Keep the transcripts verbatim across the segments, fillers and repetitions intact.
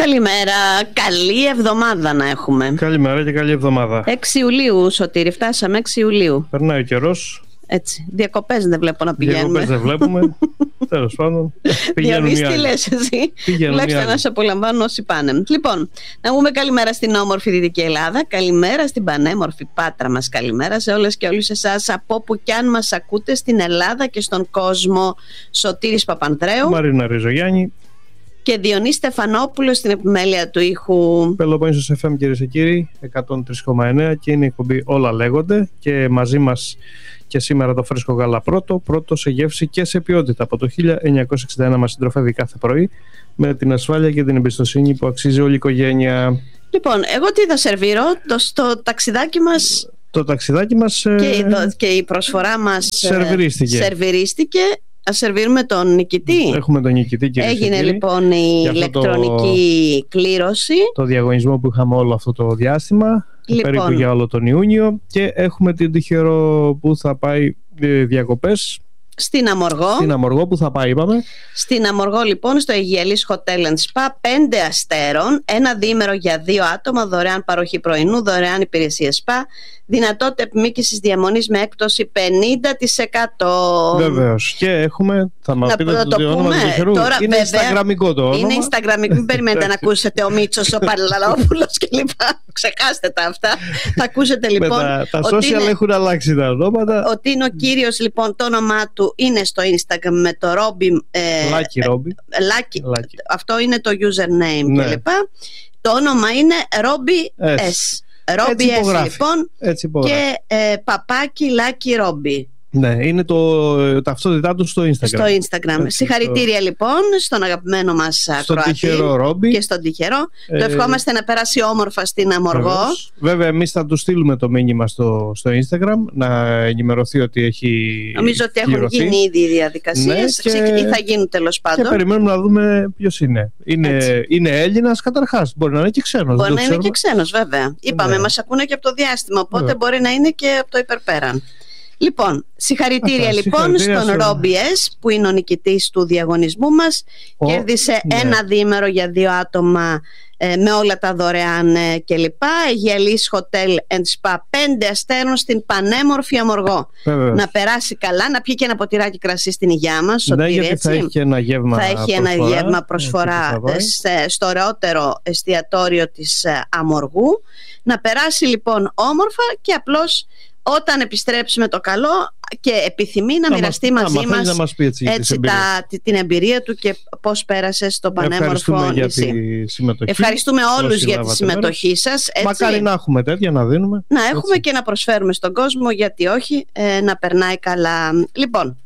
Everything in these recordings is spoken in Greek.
Καλημέρα, καλή εβδομάδα να έχουμε. Καλημέρα και καλή εβδομάδα. έξι Ιουλίου, Σωτήρη, φτάσαμε έξι Ιουλίου. Περνάει ο καιρός. Έτσι, διακοπές δεν βλέπω να πηγαίνουμε. Διακοπές δεν βλέπουμε. Τέλος πάντων. Διαβείς τι λες εσύ. Τουλάχιστον να σε απολαμβάνουν όσοι πάνε. Λοιπόν, να πούμε καλημέρα στην όμορφη Δυτική Ελλάδα. Καλημέρα στην πανέμορφη Πάτρα μας. Καλημέρα σε όλες και όλους εσάς από όπου κι αν μας ακούτε στην Ελλάδα και στον κόσμο. Σωτήρης Παπανδρέου. Μαρίνα Ριζογιάννη. Και Διονύη Στεφανόπουλο στην επιμέλεια του ήχου. Πελοπόννησος εφ εμ, κυρίες και κύριοι, εκατόν τρία κόμμα εννέα, και είναι η εκπομπή Όλα Λέγονται. Και μαζί μας και σήμερα το φρέσκο γάλα πρώτο, πρώτο σε γεύση και σε ποιότητα. Από το χίλια εννιακόσια εξήντα ένα μας συντροφεύει κάθε πρωί με την ασφάλεια και την εμπιστοσύνη που αξίζει όλη η οικογένεια. Λοιπόν, εγώ τι θα σερβίρω, το, στο ταξιδάκι μας. Το ταξιδάκι μας και, ε... το, και η προσφορά μας σερβιρίστηκε. σερβιρίστηκε. Ας σερβίρουμε τον νικητή. Έχουμε τον νικητή, κύριε. Έγινε λοιπόν η ηλεκτρονική το, κλήρωση. Το διαγωνισμό που είχαμε όλο αυτό το διάστημα, λοιπόν, περίπου για όλο τον Ιούνιο. Και έχουμε την τυχερό που θα πάει διακοπές στην Αμοργό. Στην Αμοργό που θα πάει, είπαμε. Στην Αμοργό, λοιπόν, στο Αιγιαλής Hotel and Spa, πέντε αστέρων, ένα διήμερο για δύο άτομα, δωρεάν παροχή πρωινού, δωρεάν υπηρεσία spa, δυνατότητα επιμήκυσης διαμονής με έκπτωση πενήντα τοις εκατό. Βεβαίως. Και έχουμε, θα μας να πείτε το, το, το όνομα του τυχερού. Τώρα, είναι βέβαια, Instagramικό το όνομα. Είναι Instagramικό, μην περιμένετε να ακούσετε ο Μίτσος, ο Παλαλόπουλος κλπ. Ξεχάστε τα αυτά. Θα ακούσετε λοιπόν. τα τα social είναι, έχουν αλλάξει τα ονόματα. Ότι είναι ο κύριος, λοιπόν, το όνομά του είναι στο Instagram με το Robbie. Ε, Lucky Robbie. Lucky. Lucky. Αυτό είναι το username, ναι, κλπ. Το όνομα είναι Robbie S. S. Robbie S, λοιπόν. Και ε, παπάκι Lucky Robbie. Ναι, είναι το ταυτότητά του στο Instagram. Στο Instagram. Έτσι, συγχαρητήρια στο... λοιπόν στον αγαπημένο μας Κροατή και στον τυχερό. Ε... Το ευχόμαστε να περάσει όμορφα στην Αμοργό. Βεβαίως. Βέβαια, εμείς θα του στείλουμε το μήνυμα στο, στο Instagram να ενημερωθεί ότι έχει. Νομίζω ότι έχουν κληρωθεί. γίνει ήδη οι διαδικασίες, ναι, και... ή θα γίνουν τέλος πάντων. Και περιμένουμε να δούμε ποιος είναι. Είναι, είναι Έλληνας καταρχάς. Μπορεί να είναι και ξένος. Μπορεί να είναι και ξένος, βέβαια. Είπαμε, ναι, μας ακούνε και από το διάστημα. Οπότε ναι, μπορεί να είναι και από το υπερπέραν. Λοιπόν, συγχαρητήρια, Αυτά, λοιπόν συγχαρητήρια στον Robbie S, που είναι ο νικητής του διαγωνισμού μας. Ο, Κέρδισε ναι. ένα διήμερο για δύο άτομα ε, με όλα τα δωρεάν ε, κλπ. Αιγιαλής Hotel and Spa, πέντε αστέρων στην πανέμορφη Αμοργό. Βεβαίως. Να περάσει καλά, να πιει και ένα ποτηράκι κρασί στην υγειά μας. Ναι, Σωτήρη, γιατί έτσι. Θα έχει ένα γεύμα θα έχει προσφορά, ένα γεύμα προσφορά ε, στο ωραιότερο εστιατόριο της ε, Αμοργού. Να περάσει λοιπόν όμορφα και απλώς όταν επιστρέψει με το καλό και επιθυμεί να, να μοιραστεί μας, μαζί μας, μας έτσι, έτσι, τα, την εμπειρία του και πώς πέρασε στο πανέμορφο νησί. Ευχαριστούμε όλους για τη συμμετοχή σας. Έτσι. Μακάρι να έχουμε τέτοια να δίνουμε. Να έχουμε έτσι. Και να προσφέρουμε στον κόσμο, γιατί όχι, ε, να περνάει καλά. Λοιπόν,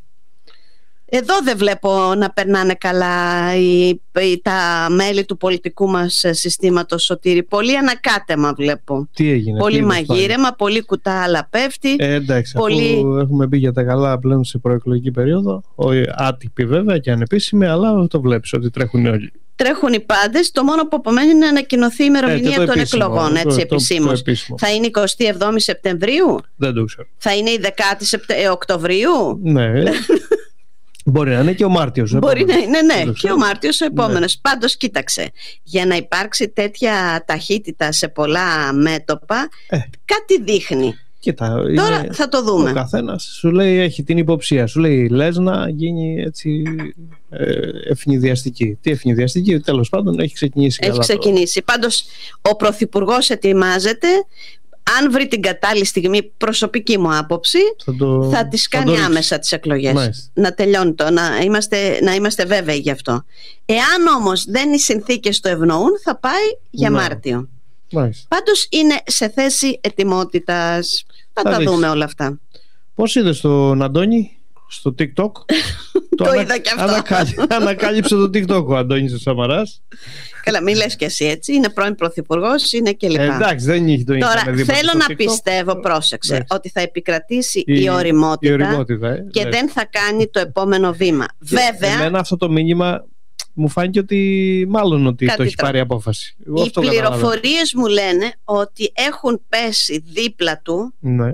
εδώ δεν βλέπω να περνάνε καλά οι, οι, τα μέλη του πολιτικού μας συστήματος, Σωτήρη. Πολύ ανακάτεμα βλέπω. Τι έγινε? Πολύ τι μαγείρεμα, πάλι. Πολύ κουτά άλλα πέφτει. Ε, εντάξει, πολύ... αφού έχουμε μπει για τα καλά πλέον σε προεκλογική περίοδο, άτυπη βέβαια και ανεπίσημη, αλλά το βλέπεις ότι τρέχουν όλοι. Τρέχουν οι πάντες. Το μόνο που απομένει είναι να ανακοινωθεί η ημερομηνία ε, των επίσημο, εκλογών. Έτσι, το, επισήμως. Το, το θα είναι εικοστή εβδόμη Σεπτεμβρίου. Δεν το ξέρω. Θα είναι η δεκάτη Οκτωβρίου. Ναι. Μπορεί να είναι και ο Μάρτιος. Μπορεί να είναι, ναι, και ο Μάρτιος ο επόμενος. Ναι. Πάντως, κοίταξε, για να υπάρξει τέτοια ταχύτητα σε πολλά μέτωπα, ε. κάτι δείχνει. Κοίτα, τώρα θα το δούμε. Ο καθένας σου λέει, έχει την υποψία. Σου λέει, λες να γίνει έτσι ε, ευνηδιαστική. Τι ευνηδιαστική? Τέλος πάντων, έχει ξεκινήσει. Έχει καλά ξεκινήσει. Το... Πάντως, ο Πρωθυπουργός ετοιμάζεται. Αν βρει την κατάλληλη στιγμή, προσωπική μου άποψη, θα, το... θα τις κάνει θα άμεσα τις εκλογές. Μάλιστα. Να τελειώνει το, να είμαστε, να είμαστε βέβαιοι γι' αυτό. Εάν όμως δεν οι συνθήκες το ευνοούν, θα πάει για ναι. Μάρτιο. Μάλιστα. Πάντως είναι σε θέση ετοιμότητας. Θα, θα τα δείξει. Δούμε όλα αυτά. Πώς είδες τον Αντώνη στο TikTok? Το, το είδα και αυτό. Ανακάλυψε, ανακάλυψε το TikTok ο Αντώνης ο Σαμαράς. Καλά, μην λες και εσύ έτσι. Είναι πρώην πρωθυπουργός, είναι και λοιπά. Ε, εντάξει, δεν έχει το Τώρα θέλω να TikTok. Πιστεύω, πρόσεξε, εντάξει. Ότι θα επικρατήσει η, η οριμότητα, η οριμότητα ε, και εντάξει. Δεν θα κάνει το επόμενο βήμα. Και βέβαια. Εμένα αυτό το μήνυμα μου φάνηκε ότι μάλλον ότι το έχει πάρει απόφαση. Εγώ οι πληροφορίες μου λένε ότι έχουν πέσει δίπλα του. Ναι.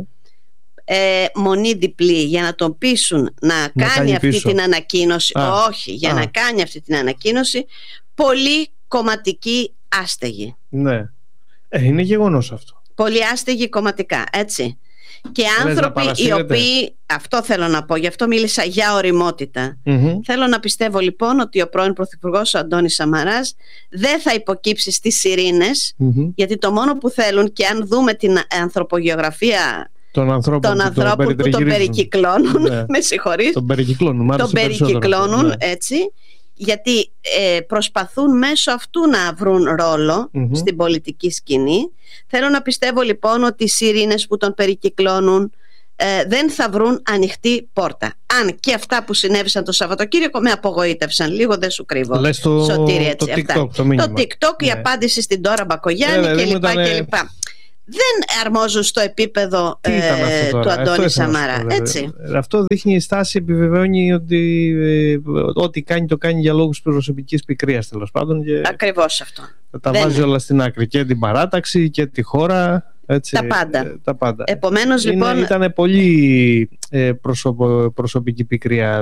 Ε, μονή διπλή για να τον πείσουν να, να κάνει, κάνει αυτή πίσω. Την ανακοίνωση. Α, όχι, για α. να κάνει αυτή την ανακοίνωση πολύ κομματικοί άστεγοι. Ναι. Ε, είναι γεγονός αυτό. Πολύ άστεγοι κομματικά, έτσι. Και άνθρωποι οι οποίοι, αυτό θέλω να πω, γι' αυτό μίλησα για οριμότητα. Mm-hmm. Θέλω να πιστεύω λοιπόν ότι ο πρώην Πρωθυπουργός ο Αντώνης Σαμαράς δεν θα υποκύψει στις σιρήνες, mm-hmm. γιατί το μόνο που θέλουν, και αν δούμε την ανθρωπογεωγραφία των ανθρώπων, των ανθρώπων που, που τον περικυκλώνουν, ναι. με συγχωρείς, τον περικυκλώνουν, τον περικυκλώνουν ναι. έτσι, γιατί ε, προσπαθούν μέσω αυτού να βρουν ρόλο mm-hmm. στην πολιτική σκηνή. Θέλω να πιστεύω λοιπόν ότι οι σιρήνες που τον περικυκλώνουν ε, δεν θα βρουν ανοιχτή πόρτα. Αν και αυτά που συνέβησαν το Σαββατοκύριακο με απογοήτευσαν λίγο, δεν σου κρύβω. Λες το, Σωτήρη, έτσι, το TikTok, το μήνυμα. Το TikTok, ναι. η απάντηση στην Ντόρα Μπακογιάννη κλπ. Ήταν... Δεν αρμόζουν στο επίπεδο ε, του Αντώνη Σαμαρά. Έτσι. Αυτό δείχνει η στάση, επιβεβαιώνει ότι ε, ό,τι κάνει το κάνει για λόγους προσωπικής πικρίας, τέλος πάντων. Και ακριβώς αυτό. Τα δεν βάζει είναι. όλα στην άκρη, και την παράταξη και τη χώρα. Έτσι, τα πάντα. Ε, τα πάντα. Επομένως, είναι, λοιπόν, ήταν πολύ ε, προσωπο, προσωπική πικρία.